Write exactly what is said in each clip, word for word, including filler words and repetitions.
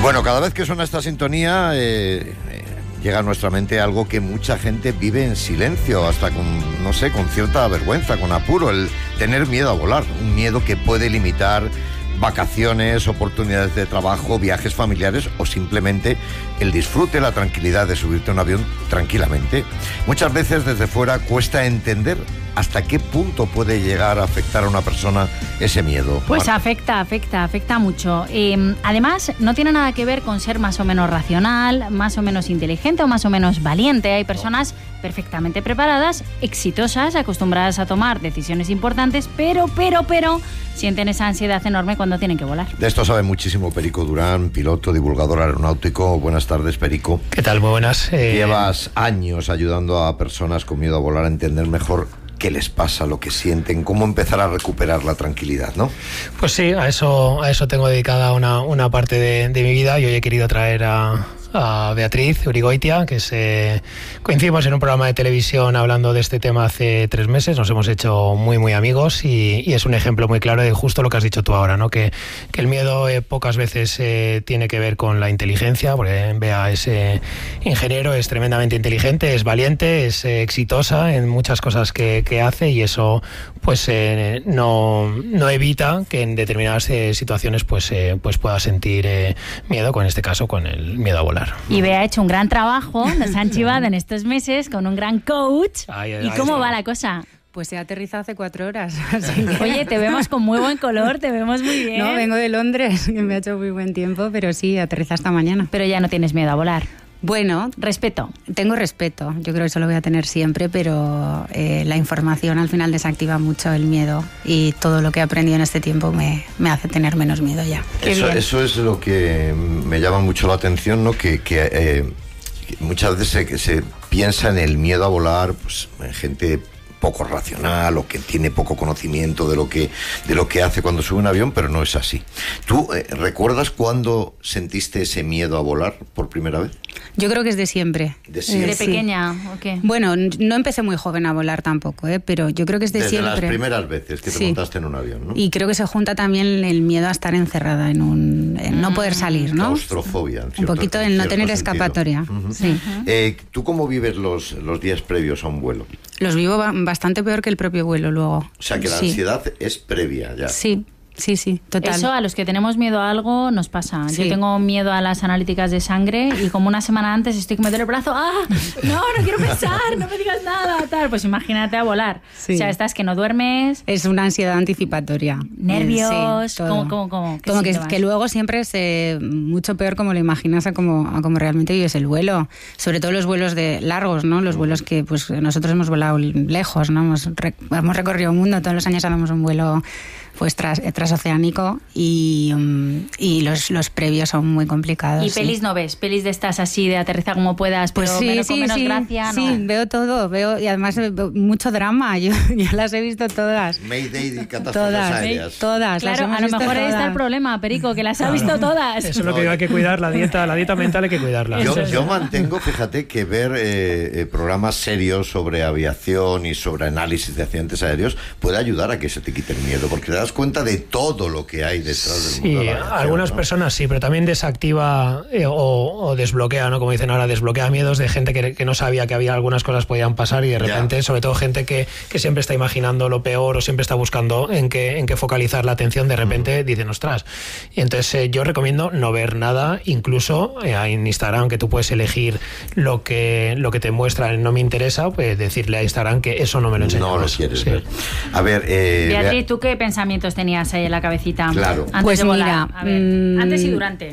Bueno, cada vez que suena esta sintonía eh, eh, llega a nuestra mente algo que mucha gente vive en silencio, hasta con, no sé, con cierta vergüenza, con apuro, el tener miedo a volar, un miedo que puede limitar vacaciones, oportunidades de trabajo, viajes familiares o simplemente el disfrute, la tranquilidad de subirte a un avión tranquilamente. Muchas veces desde fuera cuesta entender hasta qué punto puede llegar a afectar a una persona ese miedo. Pues Marta. afecta, afecta, afecta mucho. Eh, además, no tiene nada que ver con ser más o menos racional, más o menos inteligente o más o menos valiente. Hay personas perfectamente preparadas, exitosas, acostumbradas a tomar decisiones importantes, pero, pero, pero, sienten esa ansiedad enorme cuando tienen que volar. De esto sabe muchísimo Perico Durán, piloto, divulgador aeronáutico. Buenas tardes, Perico. ¿Qué tal? Muy buenas. Eh... Llevas años ayudando a personas con miedo a volar a entender mejor qué les pasa, lo que sienten, cómo empezar a recuperar la tranquilidad, ¿no? Pues sí, a eso, a eso tengo dedicada una, una parte de, de mi vida. Yo hoy he querido traer a... a Beatriz Urigoitia, que se coincidimos en un programa de televisión hablando de este tema hace tres meses, nos hemos hecho muy muy amigos y, y es un ejemplo muy claro de justo lo que has dicho tú ahora, ¿no? Que, que el miedo eh, pocas veces eh, tiene que ver con la inteligencia, porque Bea es eh, ingeniero, es tremendamente inteligente, es valiente, es eh, exitosa en muchas cosas que, que hace y eso pues eh, no, no evita que en determinadas eh, situaciones pues, eh, pues pueda sentir eh, miedo, con este caso con el miedo a volar. Y Bea ha hecho un gran trabajo, nos han chivado en estos meses con un gran coach. Ay, ay, ¿Y cómo ay, va la cosa? Pues he aterrizado hace cuatro horas. Oye, te vemos con muy buen color, te vemos muy bien. No, vengo de Londres, que me ha hecho muy buen tiempo, pero sí, aterriza esta mañana. Pero ya no tienes miedo a volar. Bueno, respeto. Tengo respeto, yo creo que eso lo voy a tener siempre, pero eh, la información al final desactiva mucho el miedo y todo lo que he aprendido en este tiempo me, me hace tener menos miedo ya. Eso, eso es lo que me llama mucho la atención, ¿no? Que, que, eh, que muchas veces se, se piensa en el miedo a volar, pues en gente poco racional o que tiene poco conocimiento de lo que de lo que hace cuando sube un avión, pero no es así. ¿Tú eh, recuerdas cuándo sentiste ese miedo a volar por primera vez? Yo creo que es de siempre. ¿De siempre? ¿De pequeña o qué? Bueno, no empecé muy joven a volar tampoco, ¿eh? Pero yo creo que es de Desde siempre. Desde las primeras veces que te sí. montaste en un avión, ¿no? Y creo que se junta también el miedo a estar encerrada en un... En no poder salir, ¿no? Claustrofobia. En cierto, un poquito el no tener sentido. escapatoria. Uh-huh. Sí. Uh-huh. Eh, ¿Tú cómo vives los, los días previos a un vuelo? Los vivo bastante peor que el propio vuelo luego. O sea, que la sí. ansiedad es previa ya. Sí. Sí, sí, total. Eso a los que tenemos miedo a algo nos pasa. Sí. Yo tengo miedo a las analíticas de sangre y como una semana antes estoy que me duele el brazo. ¡Ah! No, no quiero pensar, no me digas nada, tal. Pues imagínate a volar. Sí. O sea, estás que no duermes. Es una ansiedad anticipatoria. Nervios, sí, ¿cómo, cómo, cómo? Como que, que luego siempre es eh, mucho peor como lo imaginas a como, a como realmente vives el vuelo. Sobre todo los vuelos de largos, ¿no? Los vuelos que pues nosotros hemos volado lejos, ¿no? Hemos, rec- hemos recorrido el mundo, todos los años hacemos un vuelo pues tras, transoceánico y, um, y los, los previos son muy complicados. ¿Y sí. pelis no ves? ¿Pelis de estas así, de aterrizar como puedas, pero pues sí, menos, sí, con menos sí, gracia? Sí, no. veo todo, veo y además veo mucho drama, yo ya las he visto todas. Mayday y catástrofes todas, aéreas. Todas, claro, a lo mejor ahí está el problema, Perico, que las ha visto todas. Eso es lo que no. hay que cuidar, la dieta, la dieta mental hay que cuidarla. Yo, yo mantengo, fíjate, que ver eh, eh, programas serios sobre aviación y sobre análisis de accidentes aéreos puede ayudar a que se te quite el miedo, porque te das cuenta de todo lo que hay detrás del mundo sí, de la aviación, algunas ¿no? personas sí, pero también desactiva eh, o, o desbloquea, ¿no? Como dicen ahora, desbloquea miedos de gente que, que no sabía que había algunas cosas podían pasar y de repente, yeah. sobre todo gente que, que siempre está imaginando lo peor o siempre está buscando en qué en qué focalizar la atención, de repente mm. dicen, ostras. Y entonces eh, yo recomiendo no ver nada, incluso eh, en Instagram, que tú puedes elegir lo que lo que te muestra en no me interesa, pues decirle a Instagram que eso no me lo enseñas. No lo quieres sí. ver. A ver, eh, Beatriz, ¿tú qué pensamientos tenías ahí en la cabecita? Claro. Antes pues de volar. mira, a ver, mmm, antes y durante.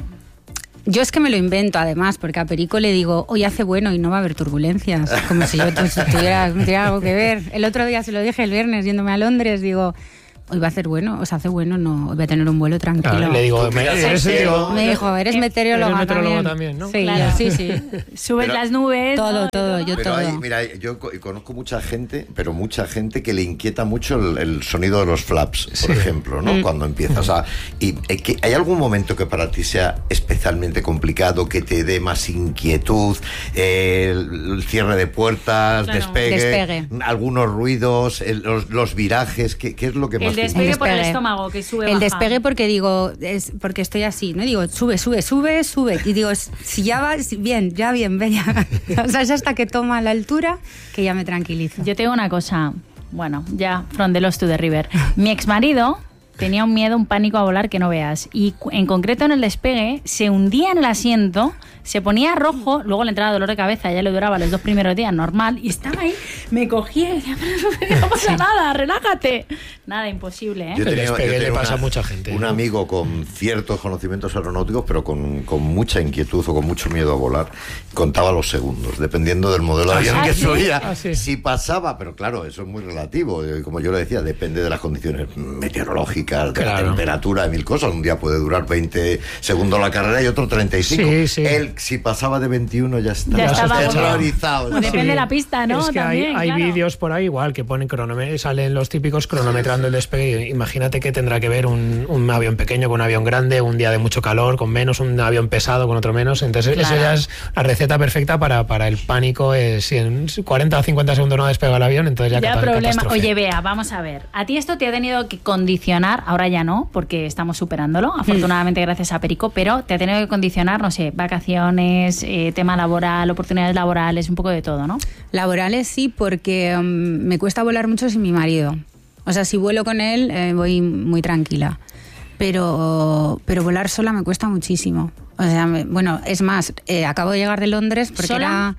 Yo es que me lo invento además, porque a Perico le digo, hoy hace bueno y no va a haber turbulencias, como si yo tuviera, tuviera algo que ver. El otro día se lo dije el viernes yéndome a Londres, digo, hoy va a hacer bueno, o sea, hace bueno, no, hoy voy a tener un vuelo tranquilo. Ah, le digo, me, eres digo, me dijo, eres meteoróloga, eres meteorólogo también. también, ¿no? Sí, claro. yo, sí, sí. Subes pero, las nubes. Todo, no, todo, yo pero todo. Hay, mira, yo conozco mucha gente, pero mucha gente que le inquieta mucho el, el sonido de los flaps, por sí. ejemplo, ¿no? Mm. Cuando empiezas a... Y, eh, que ¿hay algún momento que para ti sea especialmente complicado, que te dé más inquietud? Eh, el, el cierre de puertas, claro. despegue, despegue, algunos ruidos, el, los, los virajes, ¿qué, ¿qué es lo que más El despegue, el despegue por el estómago, que sube, El baja. despegue porque digo, es porque estoy así, ¿no? Digo, sube, sube, sube, sube. Y digo, si ya va, bien, ya bien, ven ya. O sea, es hasta que toma la altura que ya me tranquilizo. Yo tengo una cosa, bueno, ya, from the lost to the river. Mi exmarido tenía un miedo, un pánico a volar que no veas. Y en concreto en el despegue, se hundía en el asiento, se ponía rojo, luego le entraba dolor de cabeza, ya le duraba los dos primeros días, normal, y estaba ahí, me cogía y decía, pero no pasa nada, relájate. Nada, imposible, ¿eh? Yo El tenía, despegue yo tenía le pasa una- a mucha gente. Un amigo con ciertos conocimientos aeronáuticos, pero con, con mucha inquietud o con mucho miedo a volar, contaba los segundos, dependiendo del modelo de avión ¿Ah, que sí? subía. Ah, sí. Si pasaba, pero claro, eso es muy relativo. eh, Como yo le decía, depende de las condiciones meteorológicas, de la Claro. temperatura, de mil cosas. Un día puede durar veinte segundos la carrera y otro treinta y cinco. Sí, sí. Él, si pasaba de veintiuno, ya estaba, Ya estaba aterrorizado. Pues depende de la pista, ¿no? Es que También, hay, hay claro. vídeos por ahí igual que ponen cronómetros, salen los típicos cronometrando el despegue. Imagínate que tendrá que ver un, un avión pequeño con un avión grande, un día de mucho calor con menos, un avión pesado con otro menos. Entonces Claro. eso ya es la receta perfecta para, para el pánico. Eh, si en cuarenta o cincuenta segundos no despega el avión, entonces ya, Ya cata- problema. catástrofe. Oye, Bea, vamos a ver. A ti esto te ha tenido que condicionar, ahora ya no, porque estamos superándolo, afortunadamente gracias a Perico, pero te ha tenido que condicionar, no sé, vacaciones, eh, tema laboral, oportunidades laborales, un poco de todo, ¿no? Laborales sí, porque um, me cuesta volar mucho sin mi marido. O sea, si vuelo con él, eh, voy muy tranquila. Pero, pero volar sola me cuesta muchísimo. O sea, me- bueno, es más, eh, acabo de llegar de Londres porque ¿Sola? era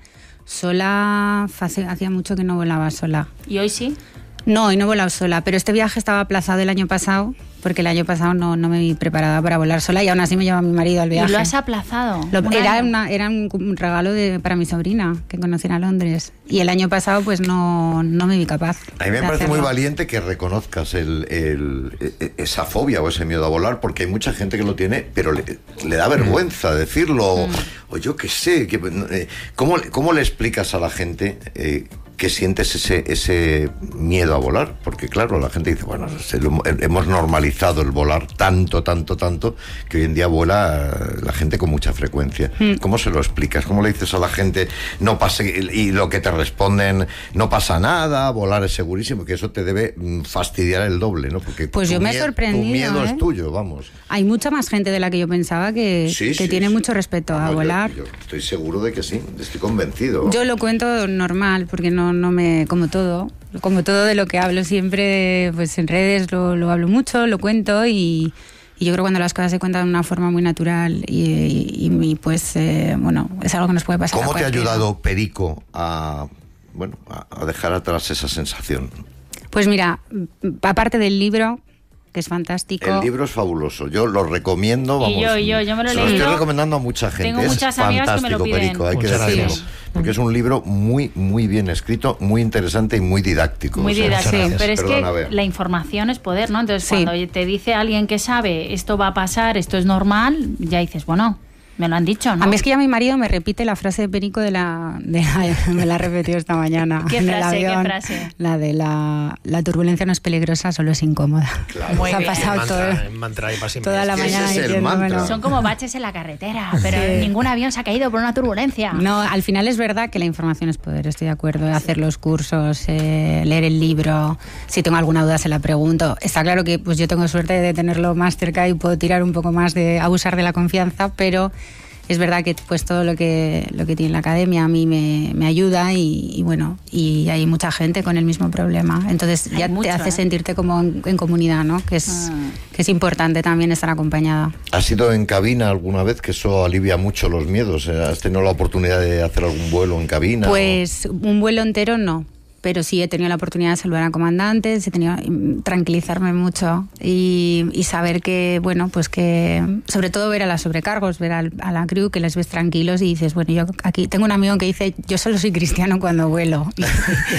sola, hace- hacía mucho que no volaba sola. ¿Y hoy sí? No, y no he volado sola, pero este viaje estaba aplazado el año pasado, porque el año pasado no, no me vi preparada para volar sola y aún así me lleva mi marido al viaje. ¿Y lo has aplazado? Lo- ¿Un era, año? una, era un, un regalo de, para mi sobrina, que conocí a Londres. Y el año pasado pues no, no me vi capaz. A mí me de parece muy hacerlo. valiente que reconozcas el, el- e- esa fobia o ese miedo a volar, porque hay mucha gente que lo tiene, pero le, le da vergüenza decirlo, o, o yo qué sé. Que, eh, ¿cómo, ¿Cómo le explicas a la gente eh, que sientes ese, ese miedo a volar? Porque claro, la gente dice, bueno, se lo- hemos normalizado el volar tanto, tanto, tanto, que hoy en día vuela eh, la gente con mucha frecuencia. ¿Cómo se lo explicas? ¿Cómo le dices a la gente, no pase, y lo que te responden, no pasa nada, volar es segurísimo, que eso te debe mm, fastidiar el doble, ¿no? Porque Pues tu yo me he mie- sorprendido, Tu miedo ¿eh? es tuyo, vamos. Hay mucha más gente de la que yo pensaba que, Sí, que sí, tiene sí. mucho respeto a Vamos, yo- volar. Yo, estoy seguro de que sí, estoy convencido. Yo lo cuento normal, porque no, no me, como todo, como todo de lo que hablo siempre, pues en redes lo, lo hablo mucho, lo cuento y, y yo creo que cuando las cosas se cuentan de una forma muy natural y, y- y, pues, eh, bueno, es algo que nos puede pasar. a ¿Cómo te ha cualquiera. ayudado Perico a, bueno, a, a dejar atrás esa sensación? Pues mira, aparte del libro, que es fantástico. El libro es fabuloso, yo lo recomiendo, vamos. Y yo, y yo, yo me lo he se lo leído. estoy recomendando a mucha gente. Tengo es muchas amigas que me lo fantástico, piden. Perico, hay que Muchas decirlo. gracias. Porque es un libro muy, muy bien escrito, muy interesante y muy didáctico. Muy O sea, didáctico, gracias. pero es Perdona, que Bea. la información es poder, ¿no? Entonces, Sí. cuando te dice alguien que sabe esto va a pasar, esto es normal, ya dices, bueno, me lo han dicho, ¿no? A mí es que ya mi marido me repite la frase de Perico de la... De la me la ha repetido esta mañana. ¿Qué en el frase, qué avión. frase? La de la, la turbulencia no es peligrosa, solo es incómoda. Claro. Muy Se ha bien. pasado mantra, todo, el mantra ahí para siempre. toda la Es que ese mañana es el diciéndomelo. mantra. Son como baches en la carretera, pero Sí. ningún avión se ha caído por una turbulencia. No, al final es verdad que la información es poder, estoy de acuerdo. Hacer los cursos, eh, leer el libro, si tengo alguna duda se la pregunto. Está claro que pues yo tengo suerte de tenerlo más cerca y puedo tirar un poco más de abusar de la confianza, pero es verdad que pues todo lo que lo que tiene la academia a mí me, me ayuda y, y bueno, y hay mucha gente con el mismo problema. Entonces Hay ya mucho, te hace ¿eh? sentirte como en, en comunidad, ¿no? Que es, Ah. que es importante también estar acompañada. ¿Has ido en cabina alguna vez? Que eso alivia mucho los miedos. Eh, ¿Has tenido la oportunidad de hacer algún vuelo en cabina? Pues un vuelo entero no, pero sí he tenido la oportunidad de saludar a comandantes, he tenido mm, tranquilizarme mucho y, y saber que, bueno, pues que, sobre todo ver a las sobrecargos, ver al- a la crew, que les ves tranquilos y dices, bueno, yo aquí tengo un amigo que dice, yo solo soy cristiano cuando vuelo. Y,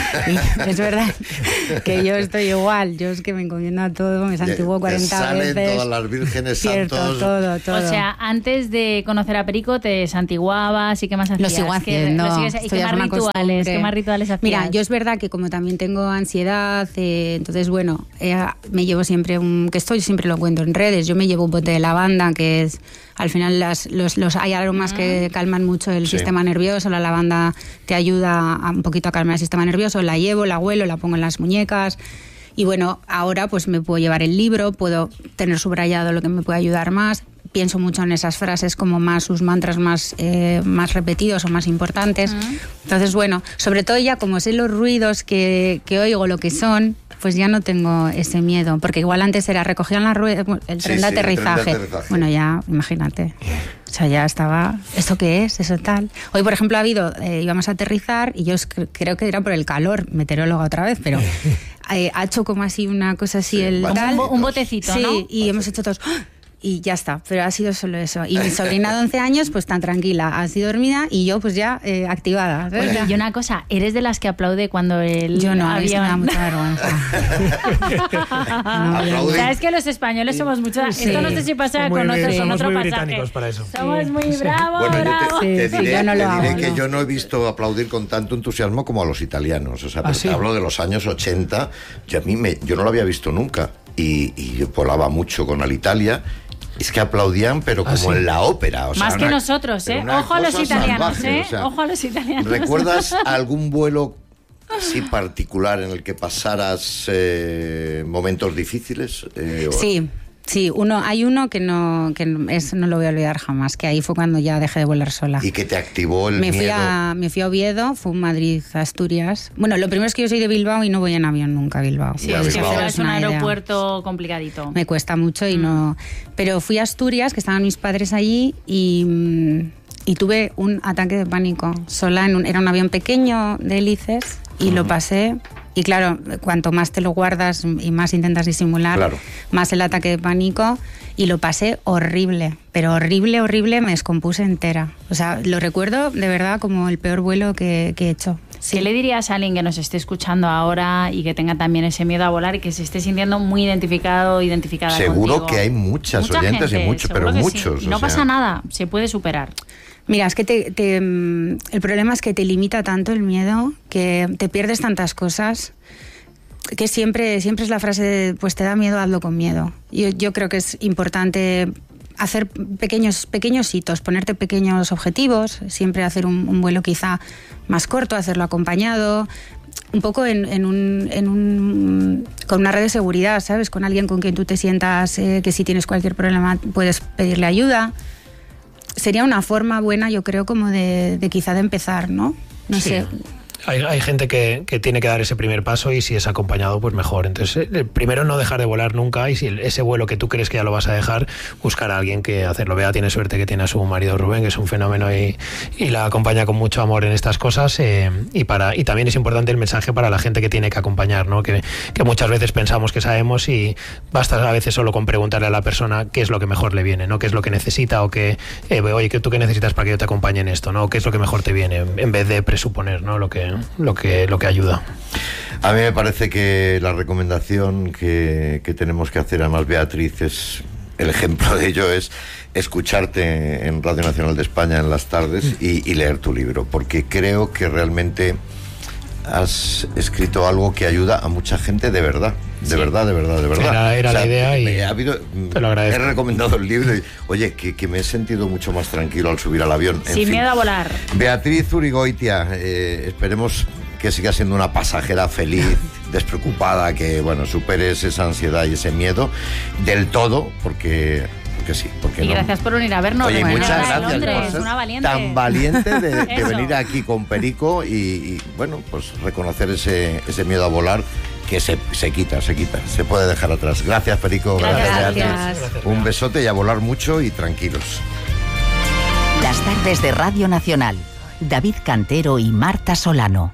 y es verdad que yo estoy igual, yo es que me encomiendo a todo, me santiguo Te cuarenta salen veces. todas las vírgenes Cierto, santos. todo, todo. O sea, antes de conocer a Perico te santiguabas y qué más hacías. Lo sigo ¿Qué- haciendo. lo sigues- ¿Y Esto qué ya más es una rituales? costumbre. ¿Qué más rituales hacías? Mira, yo es verdad que como también tengo ansiedad, eh, entonces bueno, eh, me llevo siempre un, que esto yo siempre lo cuento en redes, yo me llevo un bote de lavanda, que es, al final las, los, los hay aromas que calman mucho el Sí. sistema nervioso, la lavanda te ayuda a, un poquito a calmar el sistema nervioso, la llevo, la huelo, la pongo en las muñecas. Y bueno, ahora pues me puedo llevar el libro, puedo tener subrayado lo que me puede ayudar más. Pienso mucho en esas frases como más, sus mantras más, eh, más repetidos o más importantes. Uh-huh. Entonces, bueno, sobre todo ya como sé los ruidos que, que oigo, lo que son, pues ya no tengo ese miedo. Porque igual antes era, recogían la rueda, el tren sí, de sí, aterrizaje. El tren de aterrizaje. Bueno, ya, imagínate. O sea, ya estaba, ¿esto qué es? ¿Eso tal? Hoy, por ejemplo, ha habido, eh, íbamos a aterrizar y yo creo que era por el calor, meteoróloga otra vez, pero eh, ha hecho como así una cosa así, sí, el tal. Un, un botecito, sí, ¿no? y hemos hecho todos... ¡oh! Y ya está, pero ha sido solo eso. Y mi sobrina de once años, pues tan tranquila, así dormida, y yo pues ya eh, activada. Oye, y una cosa, ¿eres de las que aplaude cuando el Yo no, avión... a mí me da mucha vergüenza. no, sabes que los españoles somos muchos... Sí. Esto no sé si pasa con otros, sí, con otro muy pasaje. Para eso. Somos sí. muy sí. bravos, bueno, bravos. Yo te, te sí, diré, sí, yo no lo te diré hago, que no. yo no he visto aplaudir con tanto entusiasmo como a los italianos. O sea, ¿Ah, sí? te hablo de los años ochenta. Yo, a mí me, yo no lo había visto nunca. Y, y yo volaba mucho con Alitalia. Es que aplaudían, pero como ah, sí. en la ópera. O sea, más una, que nosotros, ¿eh? Ojo a los italianos, salvaje, ¿eh? O sea, Ojo a los italianos. ¿Recuerdas algún vuelo así particular en el que pasaras eh, momentos difíciles? Eh, sí. Sí, uno, hay uno que no que es, no lo voy a olvidar jamás, que ahí fue cuando ya dejé de volar sola. ¿Y que te activó el me fui miedo? A, me fui a Oviedo, fue en Madrid, Asturias. Bueno, lo primero es que yo soy de Bilbao y no voy en avión nunca a Bilbao. Sí, es que Bilbao es un aeropuerto idea. complicadito. Me cuesta mucho y mm. no... Pero fui a Asturias, que estaban mis padres allí, y, y tuve un ataque de pánico sola. En un, era un avión pequeño de hélices y mm. lo pasé... Y claro, cuanto más te lo guardas y más intentas disimular, claro. más el ataque de pánico. Y lo pasé horrible, pero horrible, horrible, me descompuse entera. O sea, lo recuerdo de verdad como el peor vuelo que, que he hecho. Sí. ¿Qué le dirías a alguien que nos esté escuchando ahora y que tenga también ese miedo a volar y que se esté sintiendo muy identificado, identificada Seguro contigo? que hay muchas Mucha oyentes gente, y muchos, pero muchos. Sí. Y no o sea... pasa nada, se puede superar. Mira, es que te, te, el problema es que te limita tanto el miedo, que te pierdes tantas cosas, que siempre, siempre es la frase de, pues te da miedo, hazlo con miedo. Yo, yo creo que es importante hacer pequeños, pequeños hitos, ponerte pequeños objetivos, siempre hacer un, un vuelo quizá más corto, hacerlo acompañado, un poco en, en un, en un, con una red de seguridad, ¿sabes? Con alguien con quien tú te sientas eh, que si tienes cualquier problema puedes pedirle ayuda. Sería una forma buena, yo creo, como de, de quizá de empezar, ¿no? No sí. sé. Hay, hay gente que, que tiene que dar ese primer paso y si es acompañado, pues mejor. Entonces, eh, primero no dejar de volar nunca y si ese vuelo que tú crees que ya lo vas a dejar, buscar a alguien que hacerlo. Bea tiene suerte que tiene a su marido Rubén, que es un fenómeno y, y la acompaña con mucho amor en estas cosas. Eh, y, para, y también es importante el mensaje para la gente que tiene que acompañar, ¿no? Que, que muchas veces pensamos que sabemos y basta a veces solo con preguntarle a la persona qué es lo que mejor le viene, ¿no? Qué es lo que necesita o que, eh, oye, ¿tú qué necesitas para que yo te acompañe en esto? ¿No? ¿Qué es lo que mejor te viene? En vez de presuponer, ¿no? Lo que lo que lo que ayuda. A mí me parece que la recomendación que, que tenemos que hacer, además Beatriz es el ejemplo de ello, es escucharte en Radio Nacional de España en las tardes y, y leer tu libro, porque creo que realmente has escrito algo que ayuda a mucha gente de verdad, de sí. verdad, de verdad, de verdad. Era, era o sea, la idea y ha habido, te lo agradezco. He recomendado el libro y, oye, que, que me he sentido mucho más tranquilo al subir al avión. En Sin fin. miedo a volar. Beatriz Urigoitia, eh, esperemos que siga siendo una pasajera feliz, despreocupada, que, bueno, superes esa ansiedad y ese miedo del todo, porque... Que sí, porque y no. Gracias por venir a vernos. Oye, bueno, muchas gracias Londres, por ser una valiente. tan valiente de, de venir aquí con Perico y, y bueno, pues reconocer ese, ese miedo a volar que se, se quita, se quita, se puede dejar atrás. Gracias, Perico. Gracias, gracias, gracias. gracias. Un besote y a volar mucho y tranquilos. Las tardes de Radio Nacional. David Cantero y Marta Solano.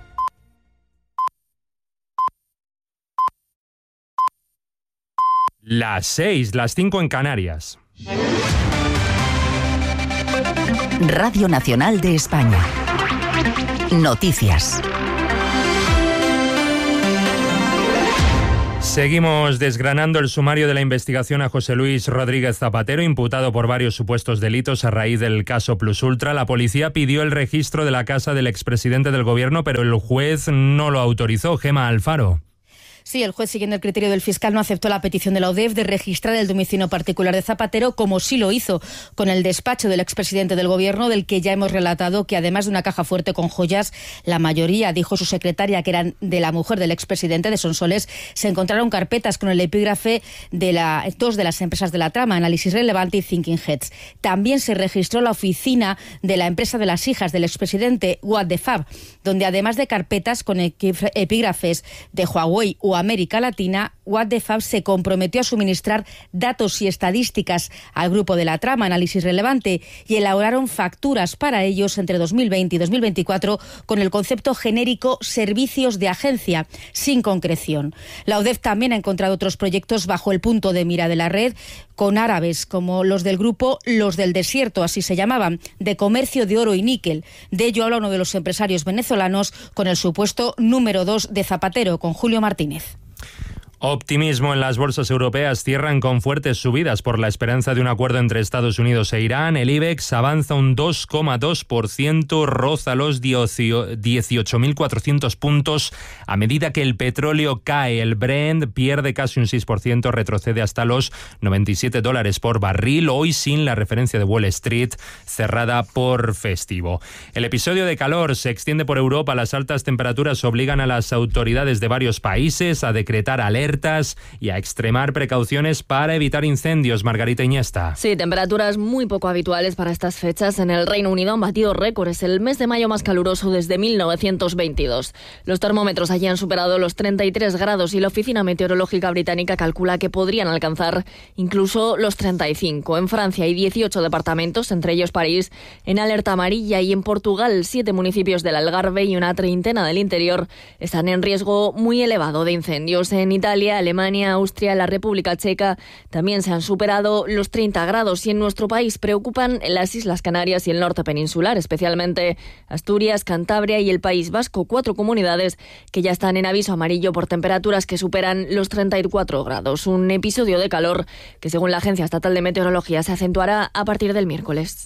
Las seis, las cinco en Canarias. Radio Nacional de España. Noticias. Seguimos desgranando el sumario de la investigación a José Luis Rodríguez Zapatero, imputado por varios supuestos delitos a raíz del caso Plus Ultra. La policía pidió el registro de la casa del expresidente del gobierno, pero el juez no lo autorizó. Gema Alfaro. Sí, el juez, siguiendo el criterio del fiscal, no aceptó la petición de la U D E F de registrar el domicilio particular de Zapatero, como sí lo hizo con el despacho del expresidente del Gobierno, del que ya hemos relatado que, además de una caja fuerte con joyas, la mayoría, dijo su secretaria, que eran de la mujer del expresidente, de Sonsoles, se encontraron carpetas con el epígrafe de la, dos de las empresas de la trama, Análisis Relevante y Thinking Heads. También se registró la oficina de la empresa de las hijas del expresidente, What the Fab, donde, además de carpetas con epígrafes de Huawei o América Latina, What the Fab se comprometió a suministrar datos y estadísticas al grupo de la trama, Análisis Relevante, y elaboraron facturas para ellos entre dos mil veinte y dos mil veinticuatro con el concepto genérico servicios de agencia, sin concreción. La U D E F también ha encontrado otros proyectos bajo el punto de mira de la red, con árabes como los del grupo Los del Desierto, así se llamaban, de comercio de oro y níquel. De ello habla uno de los empresarios venezolanos con el supuesto número dos de Zapatero, con Julio Martínez. Optimismo en las bolsas europeas, cierran con fuertes subidas por la esperanza de un acuerdo entre Estados Unidos e Irán. El IBEX avanza un dos coma dos por ciento, roza los dieciocho mil cuatrocientos puntos a medida que el petróleo cae. El Brent pierde casi un seis por ciento, retrocede hasta los noventa y siete dólares por barril, hoy sin la referencia de Wall Street, cerrada por festivo. El episodio de calor se extiende por Europa. Las altas temperaturas obligan a las autoridades de varios países a decretar alerta y a extremar precauciones para evitar incendios. Margarita Iniesta. Sí, temperaturas muy poco habituales para estas fechas. En el Reino Unido han batido récords. El mes de mayo más caluroso desde mil novecientos veintidós. Los termómetros allí han superado los treinta y tres grados y la Oficina Meteorológica Británica calcula que podrían alcanzar incluso los treinta y cinco. En Francia hay dieciocho departamentos, entre ellos París, en alerta amarilla, y en Portugal siete municipios del Algarve y una treintena del interior están en riesgo muy elevado de incendios. En Italia, Alemania, Austria, la República Checa también se han superado los treinta grados, y en nuestro país preocupan las Islas Canarias y el norte peninsular, especialmente Asturias, Cantabria y el País Vasco, cuatro comunidades que ya están en aviso amarillo por temperaturas que superan los treinta y cuatro grados. Un episodio de calor que, según la Agencia Estatal de Meteorología, se acentuará a partir del miércoles.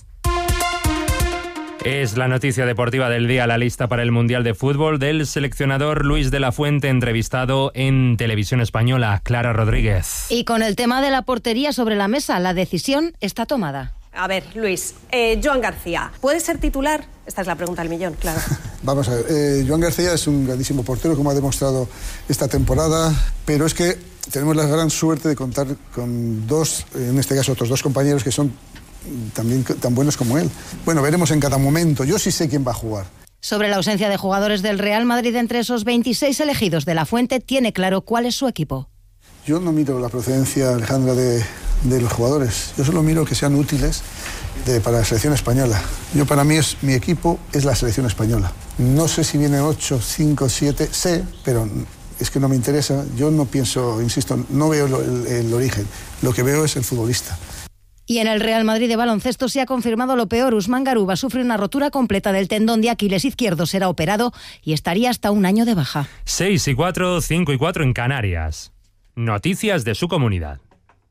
Es la noticia deportiva del día, la lista para el Mundial de Fútbol del seleccionador Luis de la Fuente, entrevistado en Televisión Española. Clara Rodríguez. Y con el tema de la portería sobre la mesa, la decisión está tomada. A ver, Luis, eh, Joan García, ¿puede ser titular? Esta es la pregunta del millón, claro. Vamos a ver, eh, Joan García es un grandísimo portero, como ha demostrado esta temporada, pero es que tenemos la gran suerte de contar con dos, en este caso otros dos compañeros que son también tan buenos como él. Bueno, veremos en cada momento. Yo sí sé quién va a jugar. Sobre la ausencia de jugadores del Real Madrid entre esos veintiséis elegidos, de la Fuente tiene claro cuál es su equipo. Yo no miro la procedencia, Alejandra, de, de los jugadores. Yo solo miro que sean útiles de, para la selección española. Yo, para mí, es, mi equipo es la selección española. No sé si viene ocho, cinco, siete, sé, pero es que no me interesa. Yo no pienso, insisto, no veo el, el, el origen. Lo que veo es el futbolista. Y en el Real Madrid de baloncesto se ha confirmado lo peor. Usman Garuba sufre una rotura completa del tendón de Aquiles izquierdo, será operado y estaría hasta un año de baja. seis y cuatro, cinco y cuatro en Canarias. Noticias de su comunidad.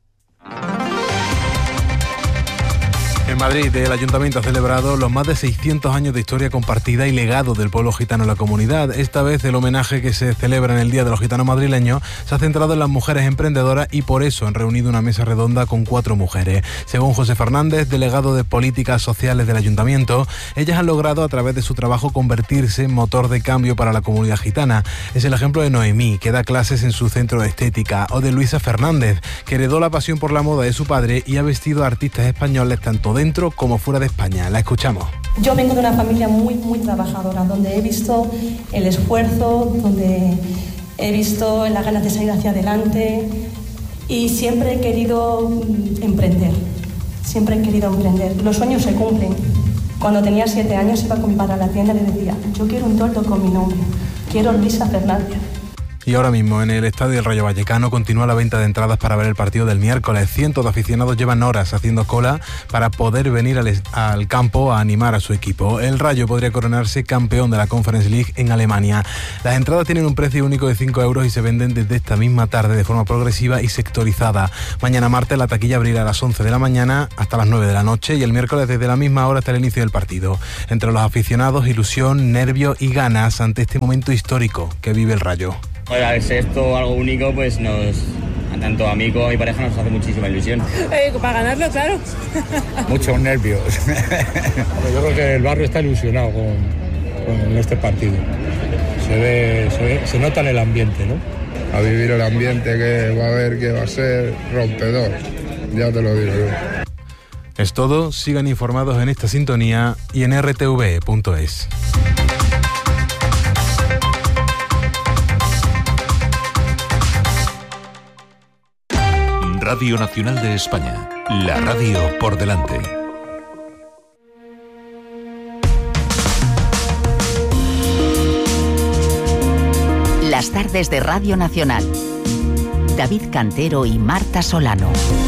En Madrid, el Ayuntamiento ha celebrado los más de seiscientos años de historia compartida y legado del pueblo gitano en la comunidad. Esta vez el homenaje que se celebra en el Día de los Gitanos madrileños se ha centrado en las mujeres emprendedoras y por eso han reunido una mesa redonda con cuatro mujeres. Según José Fernández, delegado de Políticas Sociales del Ayuntamiento, ellas han logrado a través de su trabajo convertirse en motor de cambio para la comunidad gitana. Es el ejemplo de Noemí, que da clases en su centro de estética, o de Luisa Fernández, que heredó la pasión por la moda de su padre y ha vestido a artistas españoles tanto dentro como fuera de España. La escuchamos. Yo vengo de una familia muy, muy trabajadora, donde he visto el esfuerzo, donde he visto las ganas de salir hacia adelante y siempre he querido emprender, siempre he querido emprender. Los sueños se cumplen. Cuando tenía siete años iba con mi padre a la tienda y le decía, yo quiero un toldo con mi nombre, quiero Luisa Fernández. Y ahora mismo en el estadio del Rayo Vallecano continúa la venta de entradas para ver el partido del miércoles. Cientos de aficionados llevan horas haciendo cola para poder venir al, al campo a animar a su equipo. El Rayo podría coronarse campeón de la Conference League en Alemania. Las entradas tienen un precio único de cinco euros y se venden desde esta misma tarde de forma progresiva y sectorizada. Mañana martes la taquilla abrirá a las once de la mañana hasta las nueve de la noche y el miércoles desde la misma hora hasta el inicio del partido. Entre los aficionados, ilusión, nervios y ganas ante este momento histórico que vive el Rayo. Bueno, al ser esto algo único, pues nos, a tanto a mí como a mi pareja nos hace muchísima ilusión. Eh, para ganarlo, claro. Muchos nervios. Yo creo que el barrio está ilusionado con, con este partido. Se ve, se ve, se nota en el ambiente, ¿no? A vivir el ambiente que va a haber, que va a ser rompedor. Ya te lo digo yo. Es todo, sigan informados en esta sintonía y en r t v punto es. Radio Nacional de España, la radio por delante. Las tardes de Radio Nacional. David Cantero y Marta Solano.